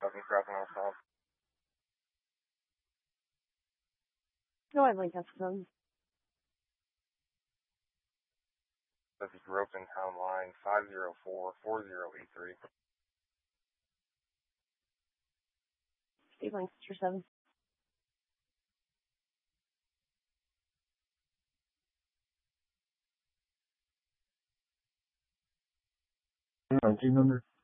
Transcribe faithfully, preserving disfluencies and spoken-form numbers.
Nothing cracking off top. Go ahead, Lancaster. This is Broken Town Line five zero four four zero eight three. Steve Lancaster seven. nineteen hundred.